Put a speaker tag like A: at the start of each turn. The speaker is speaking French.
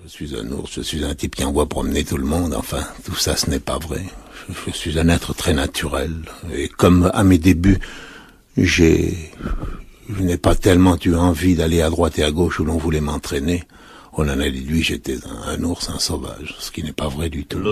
A: Je suis un ours, je suis un type qui envoie promener tout le monde, enfin, tout ça ce n'est pas vrai. Je suis un être très naturel, et comme à mes débuts, je n'ai pas tellement eu envie d'aller à droite et à gauche où l'on voulait m'entraîner. On en a déduit, j'étais un ours, un sauvage, ce qui n'est pas vrai du tout.